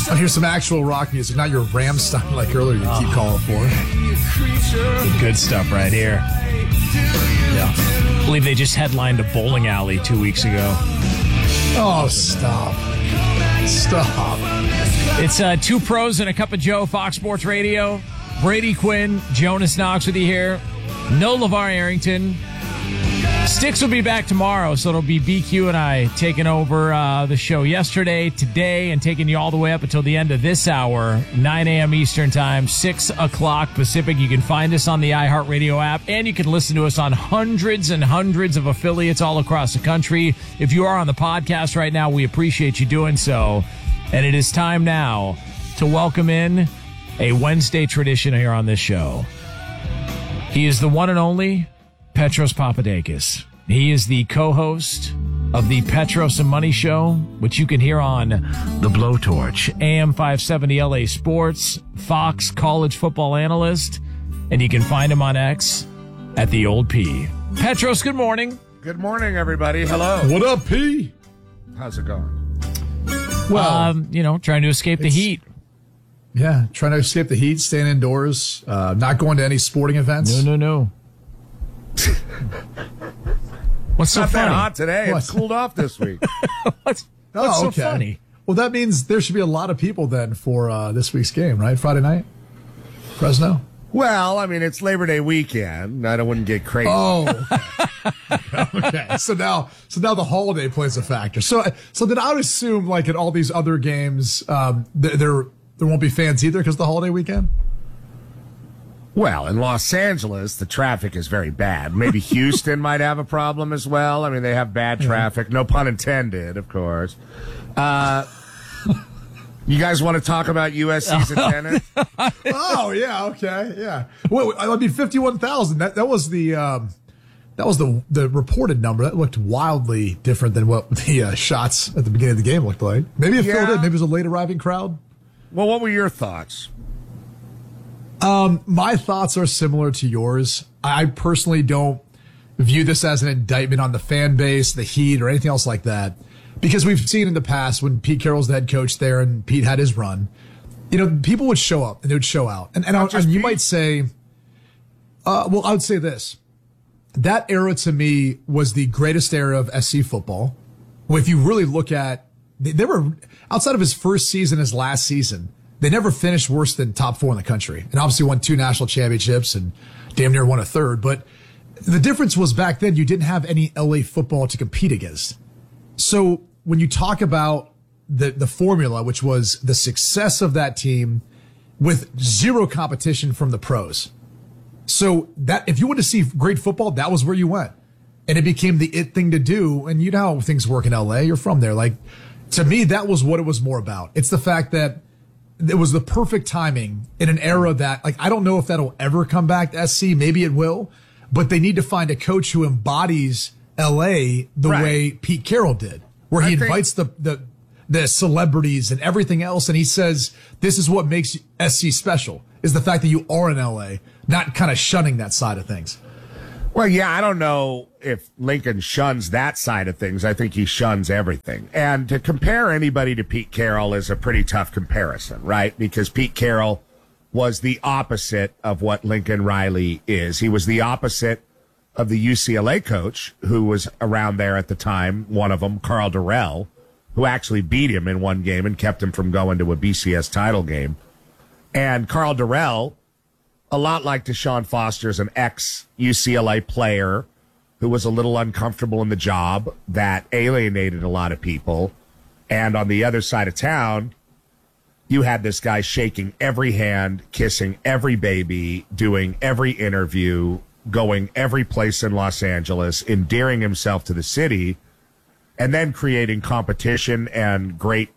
I'll hear some actual rock music, not your Rammstein like earlier you keep calling for. Good stuff right here. Yeah. I believe they just headlined a bowling alley 2 weeks ago. Oh, stop. Stop. It's Two Pros and a Cup of Joe, Fox Sports Radio. Brady Quinn, Jonas Knox with you here. No LeVar Arrington. Sticks will be back tomorrow, so it'll be BQ and I taking over the show yesterday, today, and taking you all the way up until the end of this hour, 9 a.m. Eastern Time, 6 o'clock Pacific. You can find us on the iHeartRadio app, and you can listen to us on hundreds and hundreds of affiliates all across the country. If you are on the podcast right now, we appreciate you doing so. And it is time now to welcome in a Wednesday tradition here on this show. He is the one and only Petros Papadakis. He is the co-host of the Petros and Money Show, which you can hear on The Blowtorch, AM 570 LA Sports, Fox college football analyst, and you can find him on X at The Old P. Petros, good morning. Good morning, everybody. Hello. What up, P? How's it going? Well, trying to escape the heat. Yeah, trying to escape the heat, staying indoors, not going to any sporting events. No. What's so Not funny? that hot today. What? It's cooled off this week. What's so funny? Well, that means there should be a lot of people then for this week's game, right? Friday night? Fresno? Well, I mean, it's Labor Day weekend. I wouldn't get crazy. Oh, okay. So now the holiday plays a factor. So then I would assume, like in all these other games, there won't be fans either because of the holiday weekend. Well, in Los Angeles, the traffic is very bad. Maybe Houston might have a problem as well. I mean, they have bad traffic. No pun intended, of course. You guys want to talk about USC's attendance? Oh yeah, okay, yeah. Well, I mean, 51,000. That was the reported number. That looked wildly different than what the shots at the beginning of the game looked like. Maybe it filled in. Maybe it was a late arriving crowd. Well, what were your thoughts? My thoughts are similar to yours. I personally don't view this as an indictment on the fan base, the Heat, or anything else like that. Because we've seen in the past when Pete Carroll's the head coach there and Pete had his run, people would show up and they would show out. And you might say, I would say this. That era to me was the greatest era of SC football. Well, if you really look at, they were, outside of his first season, his last season, they never finished worse than top 4 in the country. And obviously won 2 national championships and damn near won a third. But the difference was back then you didn't have any LA football to compete against. So when you talk about the formula, which was the success of that team with zero competition from the pros. So that if you wanted to see great football, that was where you went. And it became the it thing to do. And you know how things work in LA. You're from there. Like, to me, that was what it was more about. It's the fact that it was the perfect timing in an era that, like, I don't know if that'll ever come back to SC. Maybe it will. But they need to find a coach who embodies LA the way Pete Carroll did, where he invites the celebrities and everything else. And he says, this is what makes SC special, is the fact that you are in LA, not kind of shunning that side of things. Well, yeah, I don't know if Lincoln shuns that side of things. I think he shuns everything. And to compare anybody to Pete Carroll is a pretty tough comparison, right? Because Pete Carroll was the opposite of what Lincoln Riley is. He was the opposite of the UCLA coach who was around there at the time, one of them, Carl Durrell, who actually beat him in one game and kept him from going to a BCS title game. And Carl Durrell, a lot like Deshaun Foster's an ex-UCLA player who was a little uncomfortable in the job that alienated a lot of people. And on the other side of town, you had this guy shaking every hand, kissing every baby, doing every interview, going every place in Los Angeles, endearing himself to the city, and then creating competition and great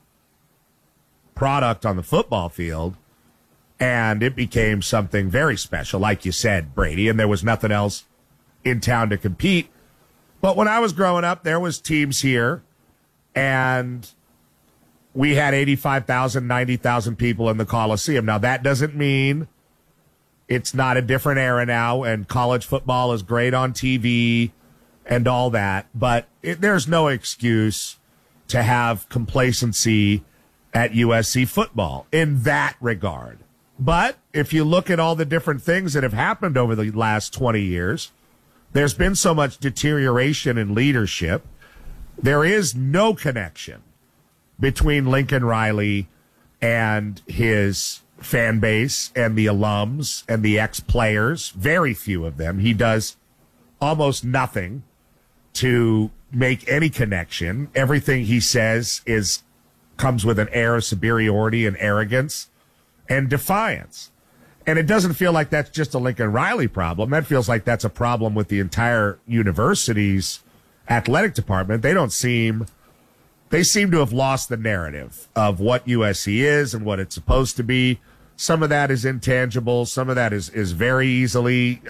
product on the football field. And it became something very special, like you said, Brady, and there was nothing else in town to compete. But when I was growing up, there was teams here, and we had 85,000, 90,000 people in the Coliseum. Now, that doesn't mean it's not a different era now, and college football is great on TV and all that, but there's no excuse to have complacency at USC football in that regard. But if you look at all the different things that have happened over the last 20 years, there's been so much deterioration in leadership. There is no connection between Lincoln Riley and his fan base and the alums and the ex-players. Very few of them. He does almost nothing to make any connection. Everything he says comes with an air of superiority and arrogance and defiance. And it doesn't feel like that's just a Lincoln Riley problem. That feels like that's a problem with the entire university's athletic department. They seem to have lost the narrative of what USC is and what it's supposed to be. Some of that is intangible. Some of that is very easily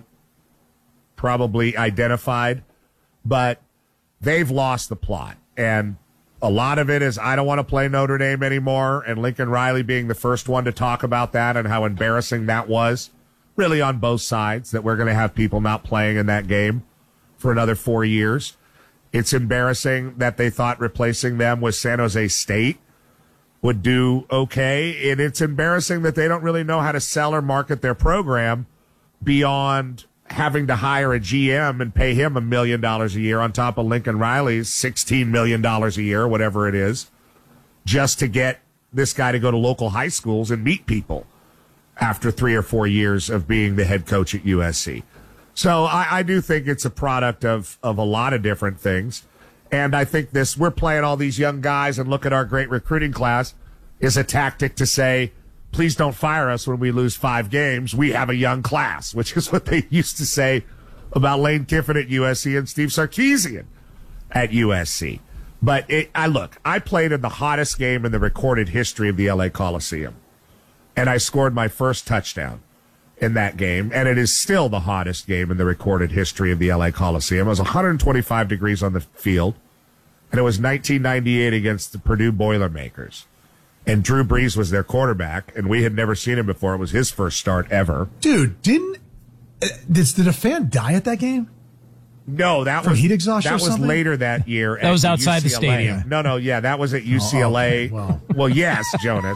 probably identified. But they've lost the plot. And a lot of it is, I don't want to play Notre Dame anymore, and Lincoln Riley being the first one to talk about that and how embarrassing that was, really on both sides, that we're going to have people not playing in that game for another 4 years. It's embarrassing that they thought replacing them with San Jose State would do okay, and it's embarrassing that they don't really know how to sell or market their program beyond having to hire a GM and pay him $1 million a year on top of Lincoln Riley's $16 million a year, whatever it is, just to get this guy to go to local high schools and meet people after 3 or 4 years of being the head coach at USC. So I do think it's a product of a lot of different things. And I think we're playing all these young guys and look at our great recruiting class is a tactic to say, please don't fire us when we lose 5 games. We have a young class, which is what they used to say about Lane Kiffin at USC and Steve Sarkisian at USC. But I played in the hottest game in the recorded history of the LA Coliseum, and I scored my first touchdown in that game, and it is still the hottest game in the recorded history of the LA Coliseum. It was 125 degrees on the field, and it was 1998 against the Purdue Boilermakers. And Drew Brees was their quarterback, and we had never seen him before. It was his first start ever. Dude, did a fan die at that game? No, that from heat exhaustion. That was later that year. That was outside UCLA. the stadium. No, yeah, that was at UCLA. Well, yes, Jonas.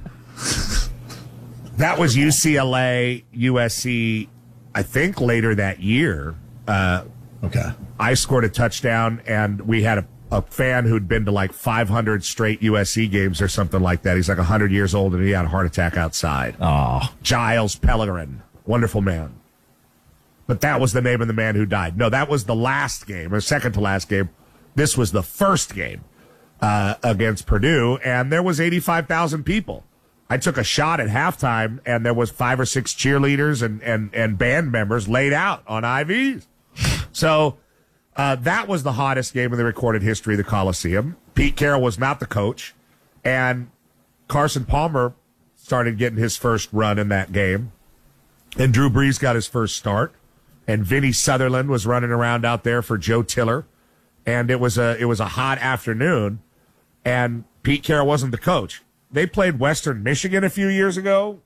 That was UCLA, USC. I think later that year. Okay. I scored a touchdown, and we had a fan who'd been to like 500 straight USC games or something like that. He's like 100 years old, and he had a heart attack outside. Oh, Giles Pellegrin, wonderful man. But that was the name of the man who died. No, that was the last game, or second to last game. This was the first game against Purdue, and there was 85,000 people. I took a shot at halftime, and there was 5 or 6 cheerleaders and band members laid out on IVs. So that was the hottest game in the recorded history of the Coliseum. Pete Carroll was not the coach, and Carson Palmer started getting his first run in that game, and Drew Brees got his first start, and Vinny Sutherland was running around out there for Joe Tiller, and it was a hot afternoon, and Pete Carroll wasn't the coach. They played Western Michigan a few years ago,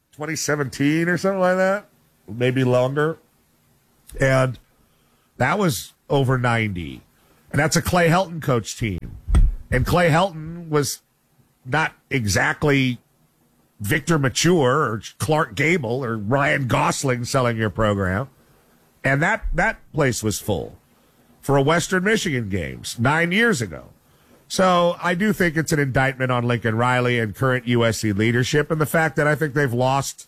2017 or something like that, maybe longer, and that was over 90. And that's a Clay Helton coach team. And Clay Helton was not exactly Victor Mature or Clark Gable or Ryan Gosling selling your program. And that place was full for a Western Michigan games 9 years ago. So I do think it's an indictment on Lincoln Riley and current USC leadership, and the fact that I think they've lost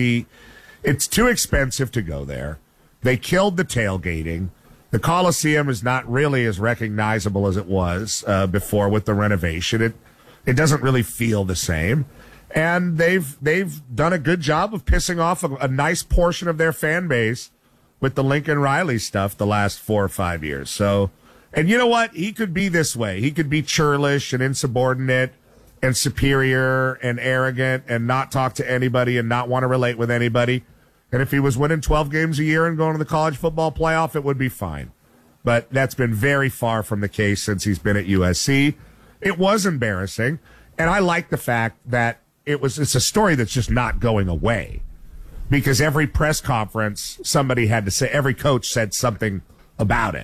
it's too expensive to go there. They killed the tailgating. The Coliseum is not really as recognizable as it was before with the renovation. It doesn't really feel the same. And they've done a good job of pissing off a nice portion of their fan base with the Lincoln Riley stuff the last 4 or 5 years. So, and you know what? He could be this way. He could be churlish and insubordinate and superior and arrogant and not talk to anybody and not want to relate with anybody. And if he was winning 12 games a year and going to the college football playoff, it would be fine. But that's been very far from the case since he's been at USC. It was embarrassing. And I like the fact that it's a story that's just not going away. Because every press conference, somebody had to say, every coach said something about it.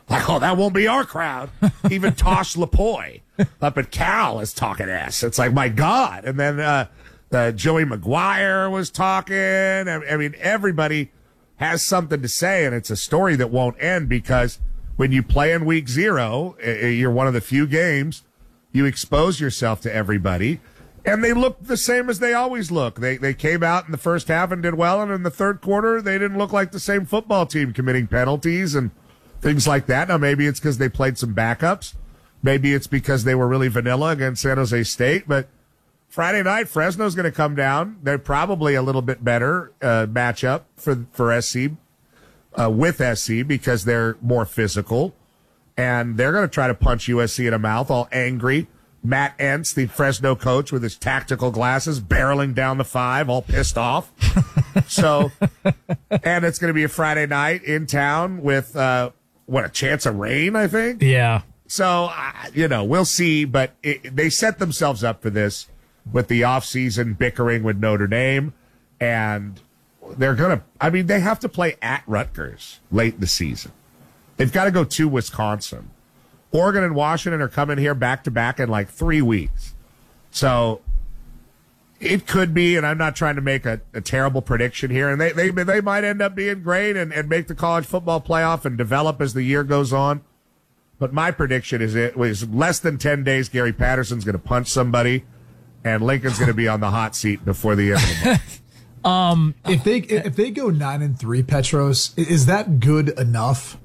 Like, oh, that won't be our crowd. Even Tosh Lapoy up at Cal is talking ass. It's like, my God. And then Joey Maguire was talking. I mean, everybody has something to say, and it's a story that won't end because when you play in week 0, you're one of the few games, you expose yourself to everybody, and they look the same as they always look. They came out in the first half and did well, and in the third quarter, they didn't look like the same football team, committing penalties and things like that. Now, maybe it's because they played some backups. Maybe it's because they were really vanilla against San Jose State, but Friday night, Fresno's going to come down. They're probably a little bit better matchup for SC with SC because they're more physical, and they're going to try to punch USC in the mouth, all angry. Matt Entz, the Fresno coach, with his tactical glasses, barreling down the 5, all pissed off. So, and it's going to be a Friday night in town with a chance of rain, I think. Yeah. So, we'll see, but they set themselves up for this with the offseason bickering with Notre Dame, and they're going to, they have to play at Rutgers late in the season. They've got to go to Wisconsin. Oregon and Washington are coming here back-to-back in like 3 weeks. So it could be, and I'm not trying to make a terrible prediction here, and they might end up being great and make the college football playoff and develop as the year goes on. But my prediction is it was less than 10 days, Gary Patterson's going to punch somebody, and Lincoln's going to be on the hot seat before the end of the month. If they go 9-3, Petros, is that good enough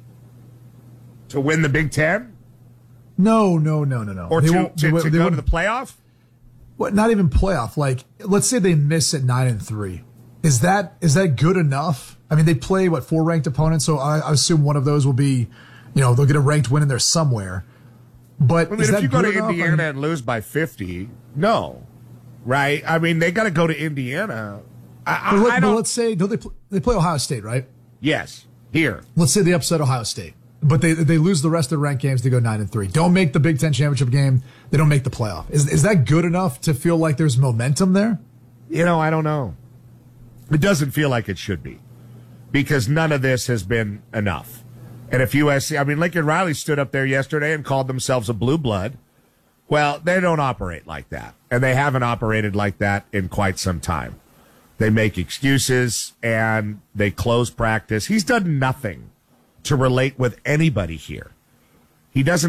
to win the Big Ten? No. Or to go to the playoff? What? Not even playoff. Like, let's say they miss at 9-3. Is that good enough? I mean, they play 4 ranked opponents, so I assume one of those will be, they'll get a ranked win in there somewhere. But if you go to Indiana and lose by 50, no, right? They got to go to Indiana. But let's say they play Ohio State, right? Yes, here. Let's say they upset Ohio State, but they lose the rest of their ranked games to go 9-3. Don't make the Big Ten championship game. They don't make the playoff. Is that good enough to feel like there's momentum there? I don't know. It doesn't feel like it should be because none of this has been enough. And if USC, Lincoln Riley stood up there yesterday and called themselves a blue blood. Well, they don't operate like that. And they haven't operated like that in quite some time. They make excuses and they close practice. He's done nothing to relate with anybody here. He's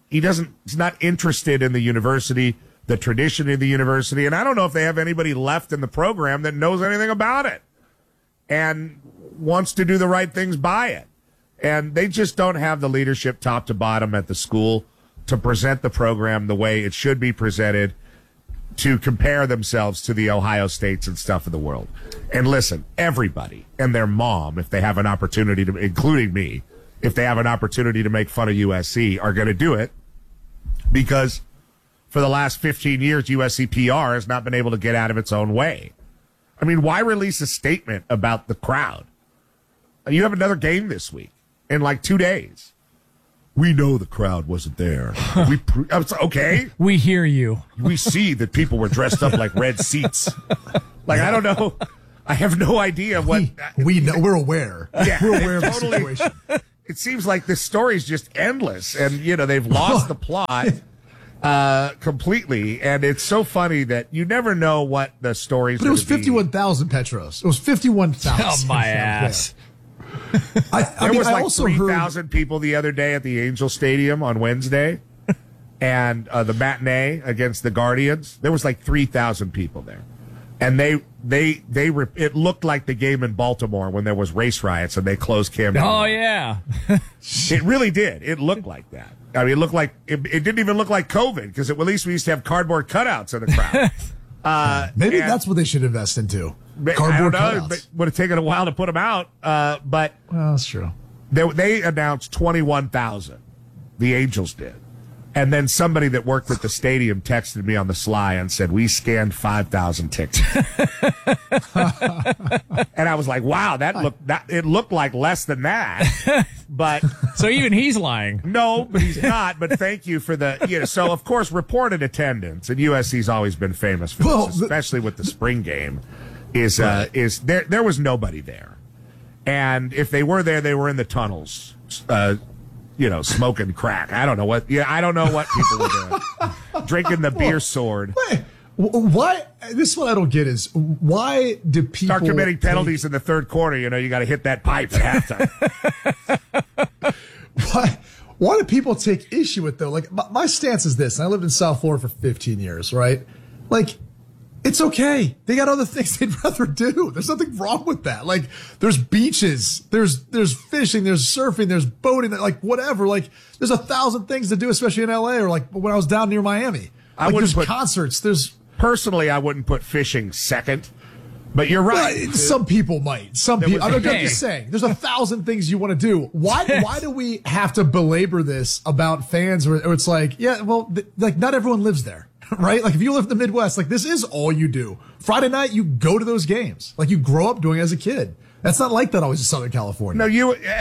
not interested in the university, the tradition of the university. And I don't know if they have anybody left in the program that knows anything about it and wants to do the right things by it. And they just don't have the leadership top to bottom at the school to present the program the way it should be presented, to compare themselves to the Ohio States and stuff of the world. And listen, everybody and their mom, if they have an opportunity to, including me, if they have an opportunity to make fun of USC, are going to do it because for the last 15 years, USC PR has not been able to get out of its own way. Why release a statement about the crowd? You have another game this week. In 2 days. We know the crowd wasn't there. Okay. We hear you. We see that people were dressed up like red seats. I don't know. I have no idea what. We know. We're aware. Yeah, we're aware of the situation. It seems like this story is just endless. And, they've lost the plot completely. And it's so funny that you never know what the story's But it was 51,000, Petros. It was 51,000. Oh, my ass. There was 3,000 people the other day at the Angel Stadium on Wednesday, and the matinee against the Guardians. There was 3,000 people there, and it looked like the game in Baltimore when there was race riots and they closed Camden. Oh yeah, it really did. It looked like that. It looked like it didn't even look like COVID because at least we used to have cardboard cutouts in the crowd. Maybe that's what they should invest into. Cardboard cutouts. It would have taken a while to put them out, but that's true. They announced 21,000. The Angels did. And then somebody that worked at the stadium texted me on the sly and said, we scanned 5,000 tickets. And I was like, wow, it looked like less than that. But so even he's lying. No, but he's not. But thank you for the, so of course, reported attendance, and USC's always been famous for this, especially with the spring game, is there was nobody there. And if they were there, they were in the tunnels, smoking crack. I don't know what. Yeah, I don't know what people were doing. Drinking the beer sword. Why? This one I don't get is why do people start committing penalties in the third quarter? You got to hit that pipe at halftime. Why do people take issue with though? Like my stance is this. And I lived in South Florida for 15 years, right? Like, it's okay. They got other things they'd rather do. There's nothing wrong with that. Like, there's beaches, there's fishing, there's surfing, there's boating, like whatever. Like, there's 1,000 things to do, especially in LA or like when I was down near Miami. Like, there's concerts. Personally, I wouldn't put fishing second. But you're right. Well, some people might. Some people. I'm just saying. There's 1,000 things you want to do. Why do we have to belabor this about fans? Or it's like, yeah, well, like not everyone lives there, right? Like if you live in the Midwest, like this is all you do. Friday night, you go to those games, like you grow up doing as a kid. That's not like that always in Southern California. No,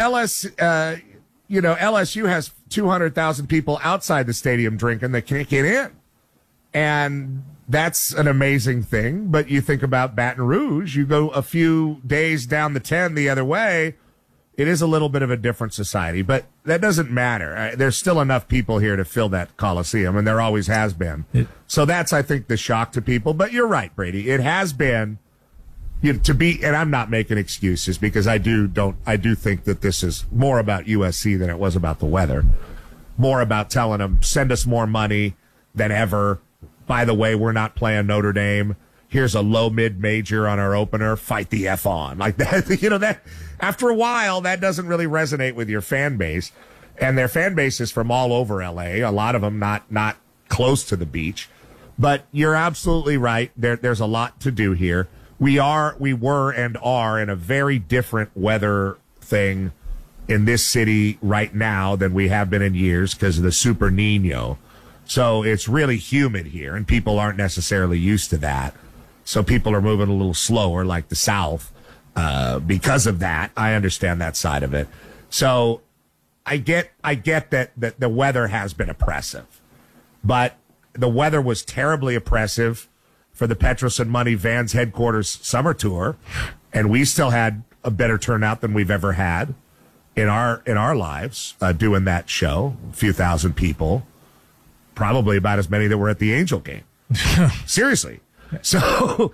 LSU has 200,000 people outside the stadium drinking that can't get in, and that's an amazing thing. But you think about Baton Rouge, you go a few days down the 10 the other way, it is a little bit of a different society, but that doesn't matter. There's still enough people here to fill that Coliseum, and there always has been. So that's, I think, the shock to people. But you're right, Brady. It has been to be, and I'm not making excuses because I do think that this is more about USC than it was about the weather. More about telling them, send us more money than ever. By the way, we're not playing Notre Dame. Here's a low mid-major on our opener. Fight the F on. Like that, that after a while, that doesn't really resonate with your fan base. And their fan base is from all over LA. A lot of them not close to the beach. But you're absolutely right. There's a lot to do here. We were and are in a very different weather thing in this city right now than we have been in years because of the Super Nino. So it's really humid here, and people aren't necessarily used to that. So people are moving a little slower, like the South, because of that. I understand that side of it. So I get that the weather has been oppressive, but the weather was terribly oppressive for the Petros and Money Vans headquarters summer tour, and we still had a better turnout than we've ever had in our lives doing that show. A few thousand people. Probably about as many that were at the Angel game. Seriously. So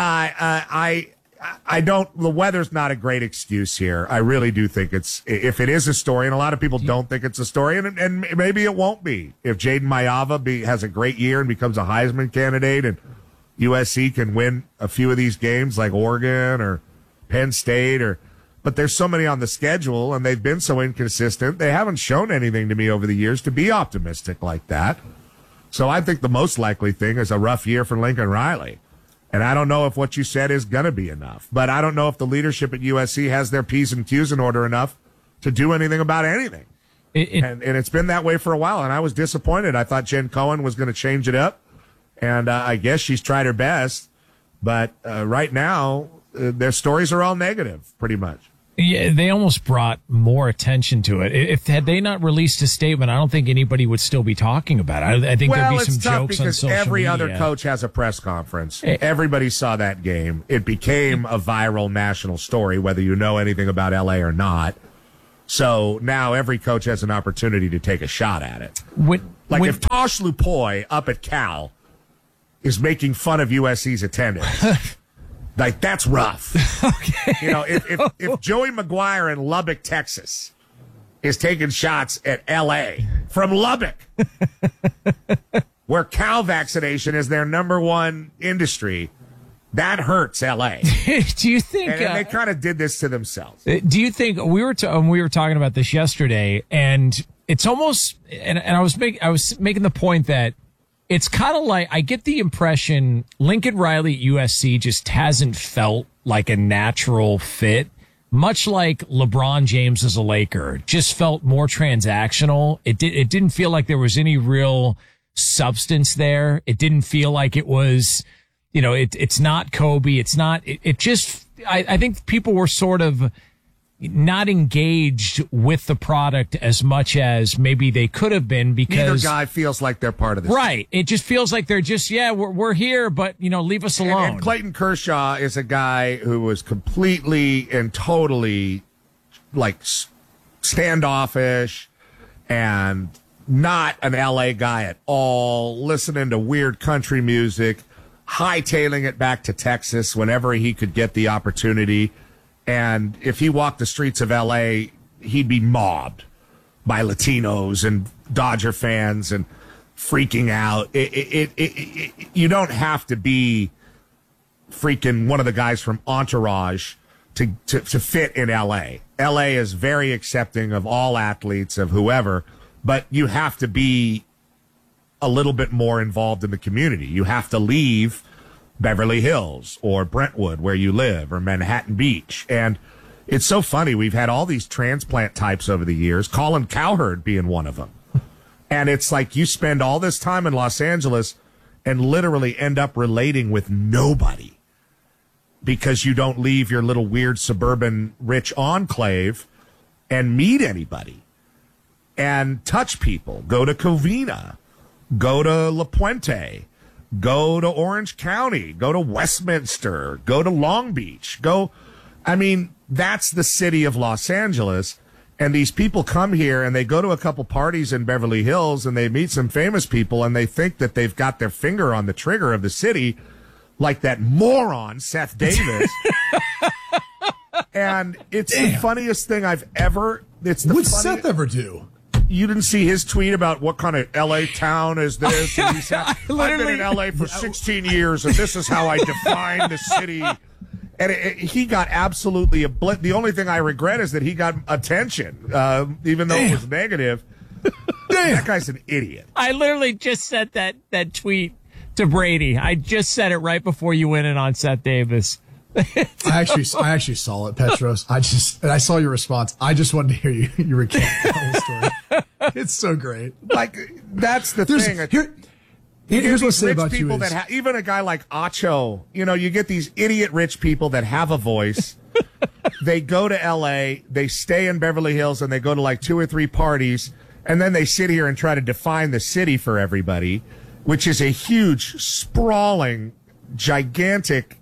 I don't, the weather's not a great excuse here. I really do think if it is a story, and a lot of people don't think it's a story, and maybe it won't be. If Jaden Mayava has a great year and becomes a Heisman candidate and USC can win a few of these games like Oregon or Penn State but there's so many on the schedule, and they've been so inconsistent. They haven't shown anything to me over the years to be optimistic like that. So I think the most likely thing is a rough year for Lincoln Riley. And I don't know if what you said is going to be enough. But I don't know if the leadership at USC has their P's and Q's in order enough to do anything about anything. And it's been that way for a while, and I was disappointed. I thought Jen Cohen was going to change it up, and I guess she's tried her best. But right now, their stories are all negative, pretty much. Yeah, they almost brought more attention to it. Had they not released a statement, I don't think anybody would still be talking about it. I think there'd be some jokes on social media. Every other coach has a press conference. Everybody saw that game. It became a viral national story, whether you know anything about LA or not. So now every coach has an opportunity to take a shot at it. If Tosh Lupoy up at Cal is making fun of USC's attendance. Like, that's rough. Okay. If Joey McGuire in Lubbock, Texas is taking shots at L.A. from Lubbock, where cow vaccination is their number one industry, that hurts L.A. Do you think... And they kind of did this to themselves. Do you think... We were talking about this yesterday, and it's almost... And I was making the point that it's kind of like, I get the impression Lincoln Riley at USC just hasn't felt like a natural fit, much like LeBron James as a Laker, just felt more transactional. It didn't feel like there was any real substance there. It didn't feel like it was, it's not Kobe. It's not, it just, I think people were sort of not engaged with the product as much as maybe they could have been, because neither guy feels like they're part of this. Right. It just feels like they're just, we're here, but leave us alone. And Clayton Kershaw is a guy who was completely and totally like standoffish, and not an LA guy at all, listening to weird country music, hightailing it back to Texas whenever he could get the opportunity. And if he walked the streets of LA, he'd be mobbed by Latinos and Dodger fans and freaking out. You don't have to be freaking one of the guys from Entourage to fit in LA. LA is very accepting of all athletes, of whoever, but you have to be a little bit more involved in the community. You have to leave Beverly Hills or Brentwood, where you live, or Manhattan Beach. And it's so funny. We've had all these transplant types over the years, Colin Cowherd being one of them. And it's like you spend all this time in Los Angeles and literally end up relating with nobody because you don't leave your little weird suburban rich enclave and meet anybody and touch people. Go to Covina, go to La Puente, go to Orange County, go to Westminster, go to Long Beach, that's the city of Los Angeles. And these people come here and they go to a couple parties in Beverly Hills and they meet some famous people and they think that they've got their finger on the trigger of the city, like that moron Seth Davis. And it's the funniest thing I've ever. What'd Seth ever do? You didn't see his tweet about what kind of L.A. town is this? And he said, I've been in L.A. for 16 years, and this is how I define the city. And he got absolutely the only thing I regret is that he got attention, even though it was negative. That guy's an idiot. I literally just sent that tweet to Brady. I just said it right before you went in on Seth Davis. I actually saw it, Petros. And I saw your response. I just wanted to hear you recount the whole story. It's so great. Like, that's the thing. Here's what I say about people you is, even a guy like Acho, you get these idiot rich people that have a voice. They go to L.A., they stay in Beverly Hills, and they go to like 2 or 3 parties, and then they sit here and try to define the city for everybody, which is a huge, sprawling, gigantic,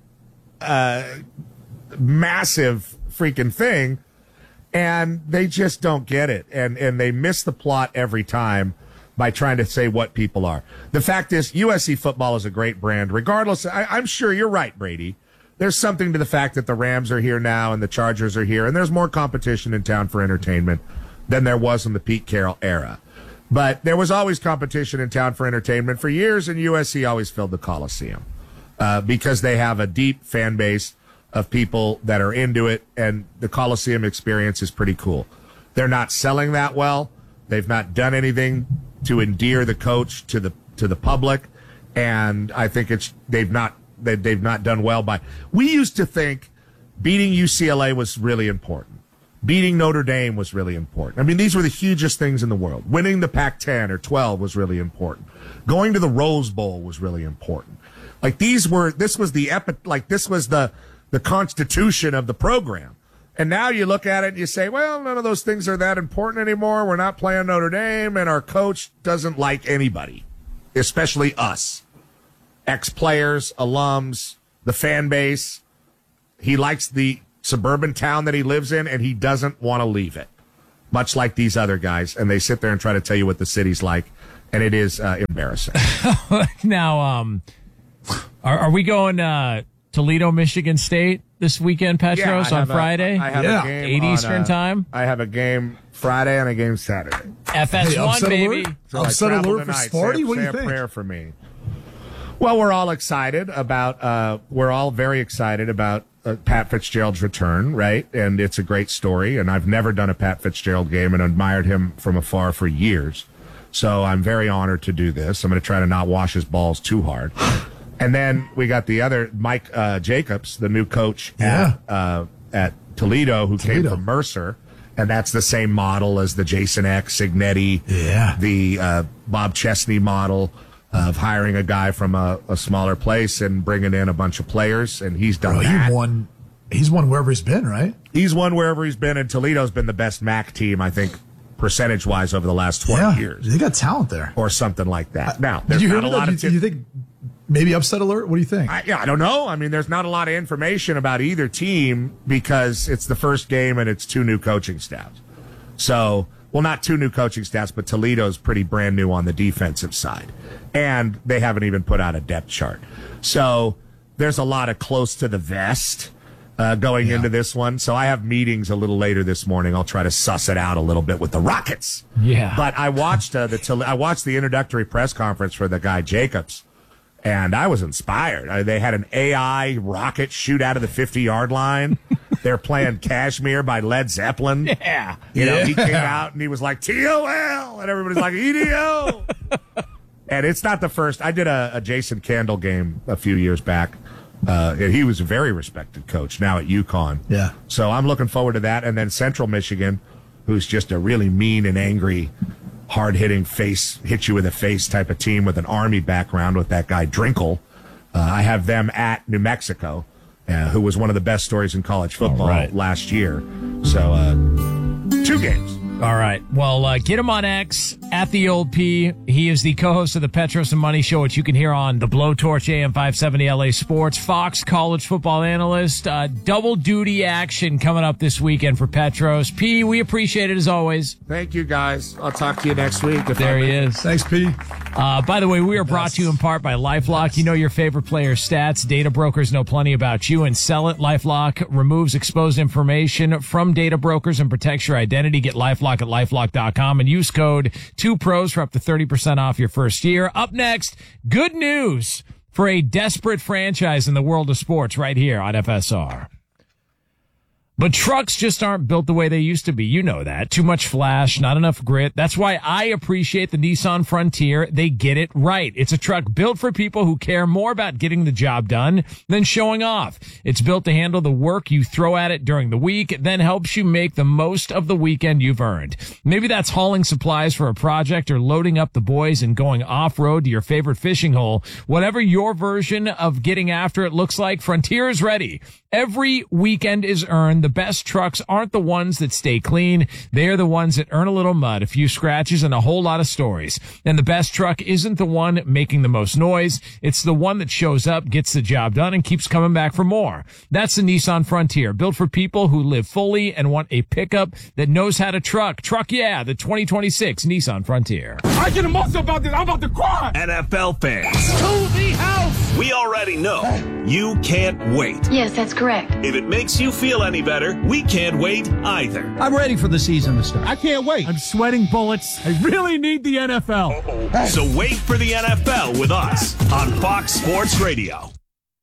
massive freaking thing, and they just don't get it, and they miss the plot every time by trying to say what people are. The fact is, USC football is a great brand, regardless. I'm sure you're right, Brady. There's something to the fact that the Rams are here now and the Chargers are here, and there's more competition in town for entertainment than there was in the Pete Carroll era. But there was always competition in town for entertainment for years, and USC always filled the Coliseum. Because they have a deep fan base of people that are into it, and the Coliseum experience is pretty cool. They're not selling that well. They've not done anything to endear the coach to the public, and I think they've not done well by. We used to think beating UCLA was really important. Beating Notre Dame was really important. I mean, these were the hugest things in the world. Winning the Pac-10 or 12 was really important. Going to the Rose Bowl was really important. Like this was the constitution of the program. And now you look at it and you say, well, none of those things are that important anymore. We're not playing Notre Dame, and our coach doesn't like anybody, especially us. Ex-players, alums, the fan base. He likes the suburban town that he lives in, and he doesn't want to leave it, much like these other guys. And they sit there and try to tell you what the city's like, and it is embarrassing. Now, are we going Toledo, Michigan State this weekend, Petros, on Friday? I have a game 8 Eastern time. I have a game Friday and a game Saturday. FS1, baby. So upset alert for tonight. Sparty? What do Say you a think? prayer for me. Well, we're all excited about. We're all very excited about Pat Fitzgerald's return, right? And it's a great story. And I've never done a Pat Fitzgerald game and admired him from afar for years. So I'm very honored to do this. I'm going to try to not wash his balls too hard. And then we got the other Mike Jacobs, the new coach at Toledo, who came from Mercer. And that's the same model as the Jason X, Signetti, the Bob Chesney model of hiring a guy from a smaller place and bringing in a bunch of players. And he's done that. He's won wherever he's been, right? He's won wherever he's been, and Toledo's been the best MAC team, I think, percentage-wise over the last 20 years. They got talent there. Or something like that. Now, did there's you hear not a lot of... Do you think maybe upset alert? What do you think? I don't know. I mean, there's not a lot of information about either team because it's the first game and it's 2 new coaching staffs. So well, not 2 new coaching staffs, but Toledo's pretty brand new on the defensive side. And they haven't even put out a depth chart. So there's a lot of close to the vest going into this one. So I have meetings a little later this morning. I'll try to suss it out a little bit with the Rockets. Yeah. But I watched I watched the introductory press conference for the guy Jacobs, and I was inspired. They had an AI rocket shoot out of the 50-yard line. They're playing Kashmir by Led Zeppelin. Yeah. You know, he came out and he was like, TOL, and everybody's like, EDO. And it's not the first. I did a Jason Candle game a few years back. And he was a very respected coach now at UConn. Yeah. So I'm looking forward to that. And then Central Michigan, who's just a really mean and angry, hard-hitting hit you with a face type of team with an Army background with that guy Drinkle. I have them at New Mexico, who was one of the best stories in college football last year. So 2 games. All right. Well, get him on X at the Old P. He is the co-host of the Petros and Money Show, which you can hear on the Blowtorch AM 570 LA Sports. Fox college football analyst. Double duty action coming up this weekend for Petros. P, we appreciate it as always. Thank you, guys. I'll talk to you next week. There he is. Thanks, P. By the way, we are brought to you in part by LifeLock. You know your favorite player's stats. Data brokers know plenty about you and sell it. LifeLock removes exposed information from data brokers and protects your identity. Get LifeLock at LifeLock.com and use code 2pros for up to 30% off your first year. Up next, good news for a desperate franchise in the world of sports right here on FSR. But trucks just aren't built the way they used to be. You know that. Too much flash, not enough grit. That's why I appreciate the Nissan Frontier. They get it right. It's a truck built for people who care more about getting the job done than showing off. It's built to handle the work you throw at it during the week, then helps you make the most of the weekend you've earned. Maybe that's hauling supplies for a project or loading up the boys and going off-road to your favorite fishing hole. Whatever your version of getting after it looks like, Frontier is ready. Every weekend is earned. The best trucks aren't the ones that stay clean. They are the ones that earn a little mud, a few scratches, and a whole lot of stories. And the best truck isn't the one making the most noise. It's the one that shows up, gets the job done, and keeps coming back for more. That's the Nissan Frontier, built for people who live fully and want a pickup that knows how to truck. Truck, yeah, the 2026 Nissan Frontier. I get emotional about this. I'm about to cry. NFL fans, To the house. we already know you can't wait. Yes, that's correct. If it makes you feel any better, we can't wait either. I'm ready for the season to start. I can't wait. I'm sweating bullets. I really need the NFL. So wait for the NFL with us on Fox Sports Radio.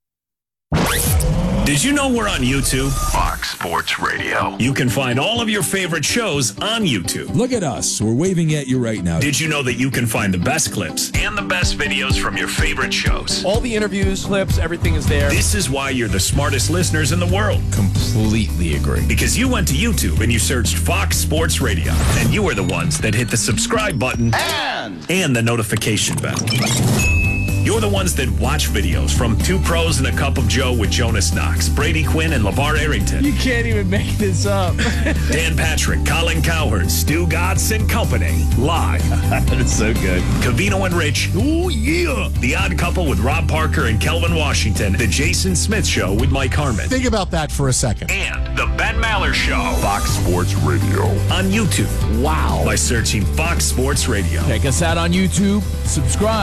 Did you know we're on YouTube? Fox Sports Radio. You can find all of your favorite shows on YouTube. Look at us. We're waving at you right now. Did you know that you can find the best clips and the best videos from your favorite shows? All the interviews, clips, everything is there. This is why you're the smartest listeners in the world. Completely agree. Because you went to YouTube and you searched Fox Sports Radio, and you are the ones that hit the subscribe button and the notification bell. You're the ones that watch videos from 2 Pros and a Cup of Joe with Jonas Knox, Brady Quinn, and LeVar Arrington. You can't even make this up. Dan Patrick, Colin Cowherd, Stu Gatz and Company. Live. That's so good. Cavino and Rich. Oh, yeah. The Odd Couple with Rob Parker and Kelvin Washington. The Jason Smith Show with Mike Harmon. Think about that for a second. And The Ben Maller Show. Fox Sports Radio. On YouTube. Wow. By searching Fox Sports Radio. Check us out on YouTube. Subscribe.